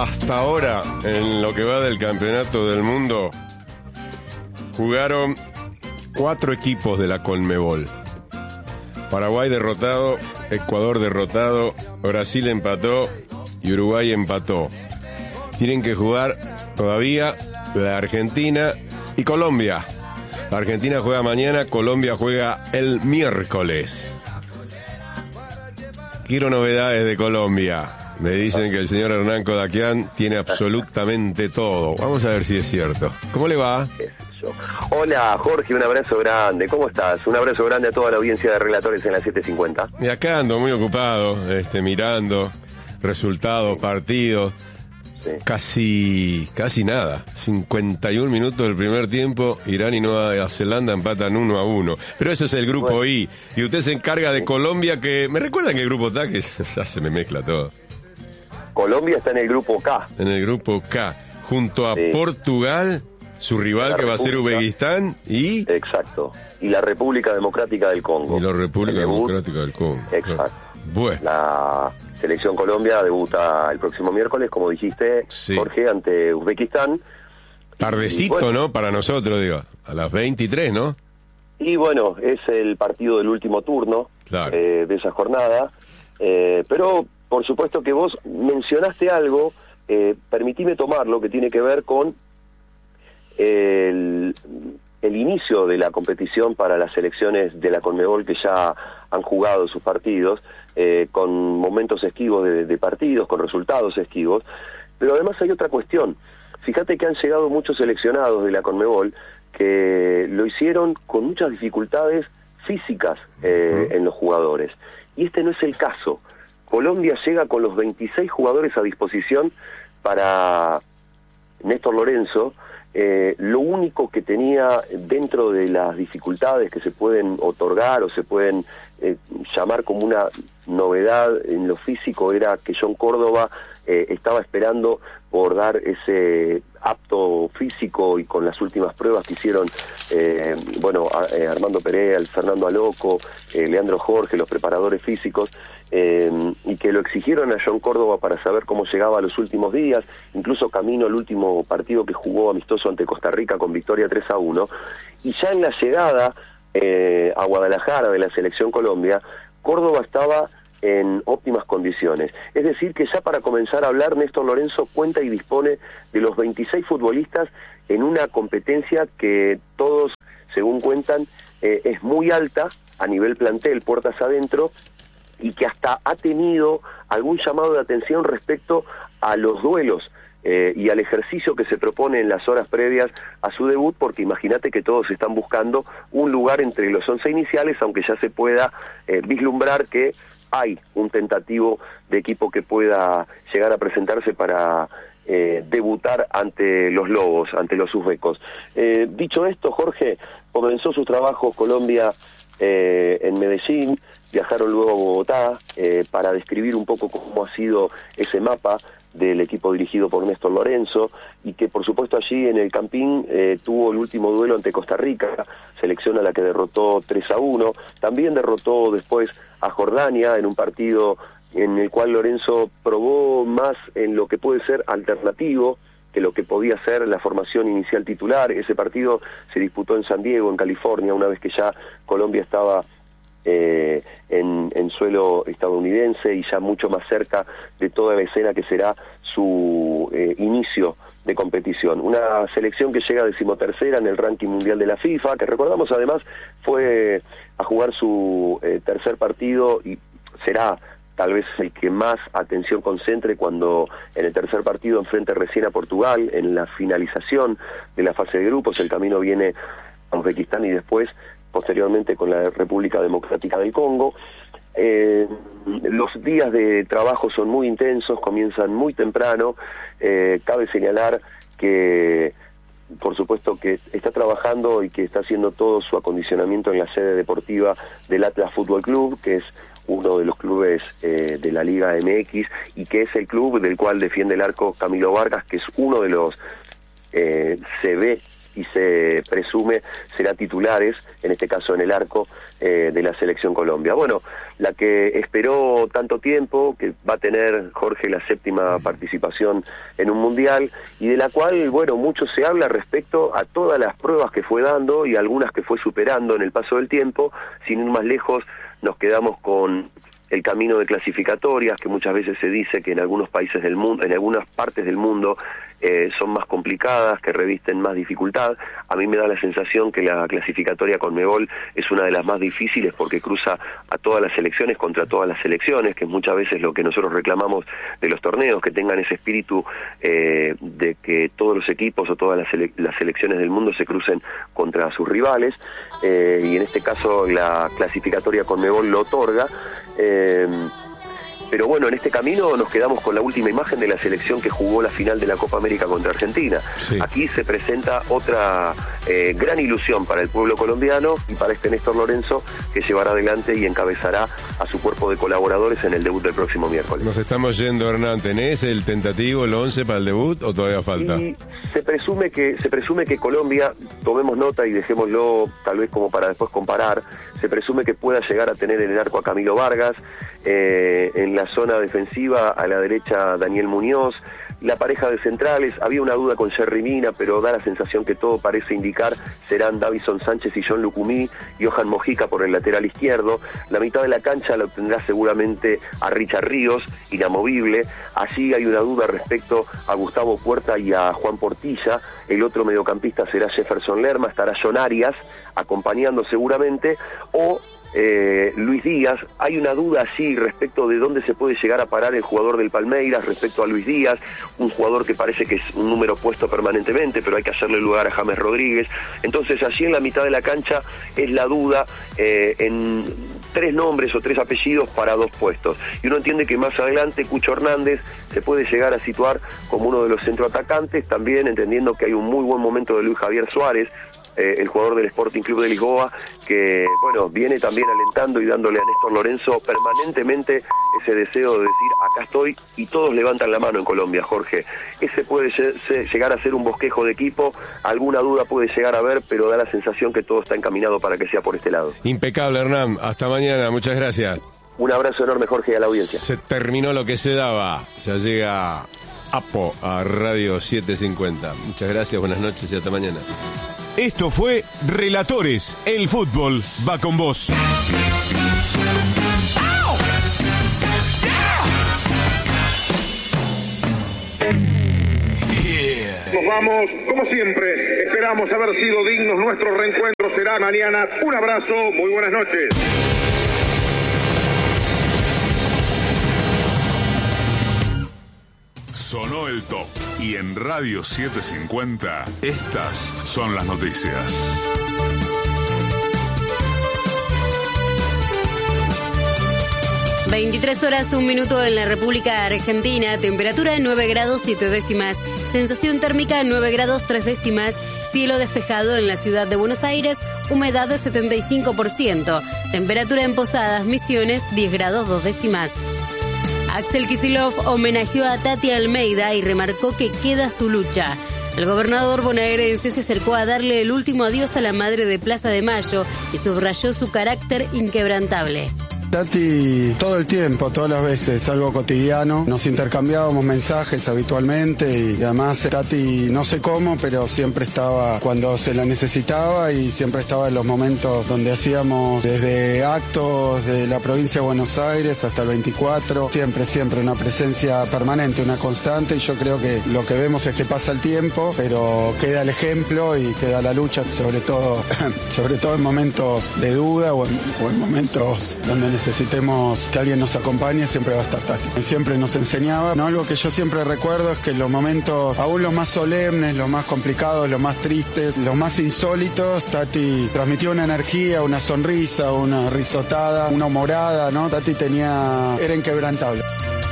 Hasta ahora, en lo que va del campeonato del mundo, jugaron 4 equipos de la Conmebol. Paraguay derrotado, Ecuador derrotado, Brasil empató y Uruguay empató. Tienen que jugar todavía la Argentina y Colombia. La Argentina juega mañana, Colombia juega el miércoles. Quiero novedades de Colombia. Me dicen que el señor Hernán Kodakian tiene absolutamente todo. Vamos a ver si es cierto. ¿Cómo le va? Hola Jorge, un abrazo grande. ¿Cómo estás? Un abrazo grande a toda la audiencia de Relatores en la 750. Y acá ando muy ocupado, mirando resultados, partidos. Sí. Casi nada. 51 minutos del primer tiempo, Irán y Nueva Zelanda empatan 1-1. Pero eso es el grupo I. Y usted se encarga de Colombia, que... ¿Me recuerdan qué grupo está? Que ya se me mezcla todo. Colombia está en el grupo K. En el grupo K, junto a Portugal, su rival que va a ser Uzbekistán y... Exacto. Y la República Democrática del Congo. Y la República Democrática del Congo. Exacto. Bueno. La selección Colombia debuta el próximo miércoles, como dijiste, Jorge, ante Uzbekistán. Tardecito, bueno, ¿no? Para nosotros, digo, a las 23, ¿no? Y bueno, es el partido del último turno, claro, de esa jornada. Pero, por supuesto que vos mencionaste algo, permitime tomarlo, que tiene que ver con el inicio de la competición para las selecciones de la Conmebol que ya han jugado sus partidos, con momentos esquivos de partidos, con resultados esquivos. Pero además hay otra cuestión. Fíjate que han llegado muchos seleccionados de la Conmebol que lo hicieron con muchas dificultades físicas en los jugadores. Y este no es el caso. Colombia llega con los 26 jugadores a disposición para Néstor Lorenzo. Lo único que tenía dentro de las dificultades que se pueden otorgar o se pueden llamar como una novedad en lo físico era que John Córdoba estaba esperando por dar ese apto físico, y con las últimas pruebas que hicieron Armando Perea, Fernando Aloco, Leandro Jorge, los preparadores físicos, y que lo exigieron a John Córdoba para saber cómo llegaba a los últimos días, incluso camino al último partido que jugó amistoso ante Costa Rica con victoria 3-1, y ya en la llegada a Guadalajara de la selección Colombia, Córdoba estaba en óptimas condiciones. Es decir, que ya para comenzar a hablar, Néstor Lorenzo cuenta y dispone de los 26 futbolistas en una competencia que todos, según cuentan, es muy alta a nivel plantel, puertas adentro, y que hasta ha tenido algún llamado de atención respecto a los duelos y al ejercicio que se propone en las horas previas a su debut, porque imagínate que todos están buscando un lugar entre los 11 iniciales, aunque ya se pueda vislumbrar que hay un tentativo de equipo que pueda llegar a presentarse para debutar ante los Lobos, ante los uzbecos. Dicho esto, Jorge, comenzó sus trabajos Colombia en Medellín, viajaron luego a Bogotá para describir un poco cómo ha sido ese mapa del equipo dirigido por Néstor Lorenzo, y que por supuesto allí en el Campín tuvo el último duelo ante Costa Rica, selección a la que derrotó 3-1, también derrotó después a Jordania en un partido en el cual Lorenzo probó más en lo que puede ser alternativo que lo que podía ser la formación inicial titular. Ese partido se disputó en San Diego, en California, una vez que ya Colombia estaba en suelo estadounidense y ya mucho más cerca de toda la escena que será su inicio de competición. Una selección que llega 13ª en el ranking mundial de la FIFA, que recordamos además fue a jugar su tercer partido y será tal vez el que más atención concentre cuando en el tercer partido enfrente recién a Portugal en la finalización de la fase de grupos. El camino viene a Uzbekistán y después posteriormente con la República Democrática del Congo. Los días de trabajo son muy intensos, comienzan muy temprano. Cabe señalar que, por supuesto, que está trabajando y que está haciendo todo su acondicionamiento en la sede deportiva del Atlas Fútbol Club, que es uno de los clubes de la Liga MX, y que es el club del cual defiende el arco Camilo Vargas, que es uno de los CB y se presume será titulares, en este caso en el arco de la Selección Colombia. Bueno, la que esperó tanto tiempo, que va a tener, Jorge, la 7ª participación en un mundial, y de la cual, bueno, mucho se habla respecto a todas las pruebas que fue dando y algunas que fue superando en el paso del tiempo. Sin ir más lejos, nos quedamos con el camino de clasificatorias, que muchas veces se dice que en algunos países del mundo, en algunas partes del mundo, son más complicadas, que revisten más dificultad. A mí me da la sensación que la clasificatoria Conmebol es una de las más difíciles porque cruza a todas las selecciones contra todas las selecciones, que es muchas veces lo que nosotros reclamamos de los torneos, que tengan ese espíritu de que todos los equipos o todas las selecciones del mundo se crucen contra sus rivales, y en este caso la clasificatoria Conmebol lo otorga. Pero bueno, en este camino nos quedamos con la última imagen de la selección que jugó la final de la Copa América contra Argentina. Sí. Aquí se presenta otra gran ilusión para el pueblo colombiano y para este Néstor Lorenzo, que llevará adelante y encabezará a su cuerpo de colaboradores en el debut del próximo miércoles. Nos estamos yendo, Hernán. ¿Tenés el tentativo, el 11 para el debut o todavía falta? Y se presume que Colombia, tomemos nota y dejémoslo tal vez como para después comparar, se presume que pueda llegar a tener en el arco a Camilo Vargas, en la zona defensiva a la derecha Daniel Muñoz, la pareja de centrales, había una duda con Jerry Mina, pero da la sensación que todo parece indicar serán Davison Sánchez y John Lucumí, Johan Mojica por el lateral izquierdo. La mitad de la cancha la obtendrá seguramente a Richard Ríos, inamovible. Allí hay una duda respecto a Gustavo Puerta y a Juan Portilla. El otro mediocampista será Jefferson Lerma, estará John Arias acompañando seguramente, o Luis Díaz. Hay una duda allí respecto de dónde se puede llegar a parar el jugador del Palmeiras respecto a Luis Díaz, un jugador que parece que es un número puesto permanentemente, pero hay que hacerle lugar a James Rodríguez. Entonces allí en la mitad de la cancha es la duda en 3 nombres o 3 apellidos para 2 puestos, y uno entiende que más adelante Cucho Hernández se puede llegar a situar como uno de los centroatacantes, también entendiendo que hay un muy buen momento de Luis Javier Suárez, el jugador del Sporting Club de Lisboa, que bueno, viene también alentando y dándole a Néstor Lorenzo permanentemente ese deseo de decir acá estoy, y todos levantan la mano en Colombia, Jorge. Ese puede llegar a ser un bosquejo de equipo, alguna duda puede llegar a haber, pero da la sensación que todo está encaminado para que sea por este lado. Impecable, Hernán, hasta mañana, muchas gracias. Un abrazo enorme, Jorge, y a la audiencia. Se terminó lo que se daba, ya llega Apo a Radio 750. Muchas gracias, buenas noches y hasta mañana. Esto fue Relatores, el fútbol va con vos. Nos vamos, como siempre, esperamos haber sido dignos. Nuestro reencuentro será mañana. Un abrazo, muy buenas noches. Sonó el top y en Radio 750 estas son las noticias. ...23 horas, 1 minuto en la República Argentina... ...temperatura 9 grados 7 décimas... ...sensación térmica 9 grados 3 décimas... ...cielo despejado en la ciudad de Buenos Aires... ...humedad de 75%... ...temperatura en Posadas, Misiones 10 grados 2 décimas... Axel Kicillof homenajeó a Tati Almeida y remarcó que queda su lucha. El gobernador bonaerense se acercó a darle el último adiós a la madre de Plaza de Mayo y subrayó su carácter inquebrantable. Tati, todo el tiempo, todas las veces, algo cotidiano. Nos intercambiábamos mensajes habitualmente y además Tati, no sé cómo, pero siempre estaba cuando se la necesitaba y siempre estaba en los momentos donde hacíamos desde actos de la provincia de Buenos Aires hasta el 24. Siempre una presencia permanente, una constante, y yo creo que lo que vemos es que pasa el tiempo, pero queda el ejemplo y queda la lucha, sobre todo en momentos de duda o en momentos donde necesitemos que alguien nos acompañe, siempre va a estar Tati. Siempre nos enseñaba, ¿no? Algo que yo siempre recuerdo es que en los momentos, aún los más solemnes, los más complicados, los más tristes, los más insólitos, Tati transmitía una energía, una sonrisa, una risotada, una humorada, ¿no? Tati era inquebrantable.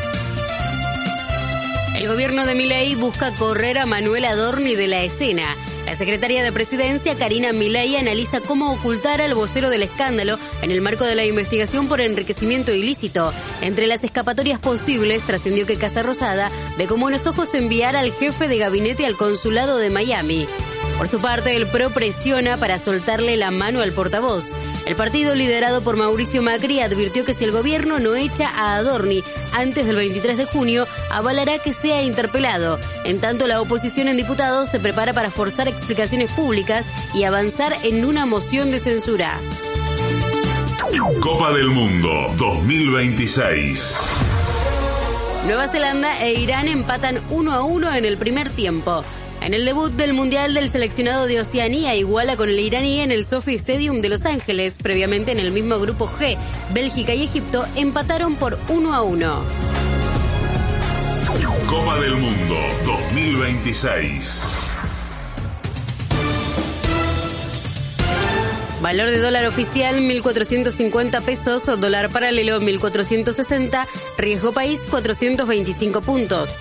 El gobierno de Milei busca correr a Manuel Adorni de la escena. La secretaria de Presidencia, Karina Milei, analiza cómo ocultar al vocero del escándalo en el marco de la investigación por enriquecimiento ilícito. Entre las escapatorias posibles, trascendió que Casa Rosada ve con buenos ojos enviar al jefe de gabinete al consulado de Miami. Por su parte, el PRO presiona para soltarle la mano al portavoz. El partido liderado por Mauricio Macri advirtió que si el gobierno no echa a Adorni antes del 23 de junio, avalará que sea interpelado. En tanto, la oposición en diputados se prepara para forzar explicaciones públicas y avanzar en una moción de censura. Copa del Mundo 2026. Nueva Zelanda e Irán empatan 1-1 en el primer tiempo. En el debut del Mundial del seleccionado de Oceanía iguala con el iraní en el SoFi Stadium de Los Ángeles. Previamente en el mismo grupo G, Bélgica y Egipto empataron por 1-1. Copa del Mundo 2026. Valor de dólar oficial 1.450 pesos, dólar paralelo 1.460, riesgo país 425 puntos.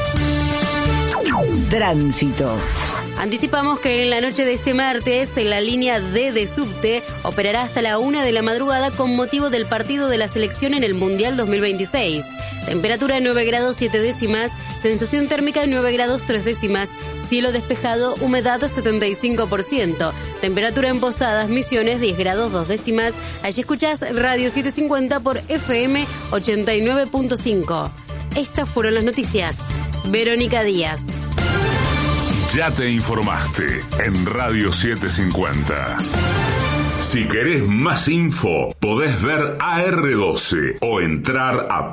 Tránsito. Anticipamos que en la noche de este martes, en la línea D de subte operará hasta la 1 de la madrugada con motivo del partido de la selección en el Mundial 2026. Temperatura 9 grados 7 décimas, sensación térmica 9 grados 3 décimas, cielo despejado, humedad 75%. Temperatura en Posadas, Misiones 10 grados 2 décimas. Allí escuchás Radio 750 por FM 89.5. Estas fueron las noticias. Verónica Díaz. Ya te informaste en Radio 750. Si querés más info, podés ver AR12 o entrar a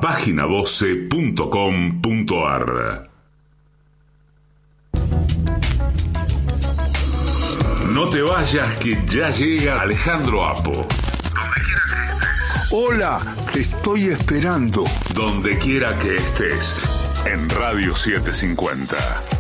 página12.com.ar. No te vayas, que ya llega Alejandro Apo. Hola, te estoy esperando. Donde quiera que estés, en Radio 750.